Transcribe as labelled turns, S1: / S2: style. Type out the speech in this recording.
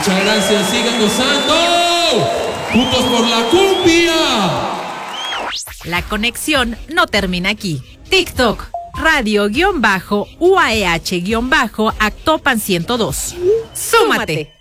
S1: Muchas gracias, sigan gozando. ¡Juntos por la cumbia!
S2: La conexión no termina aquí. TikTok, radio-UAEH-Actopan 102. ¡Súmate!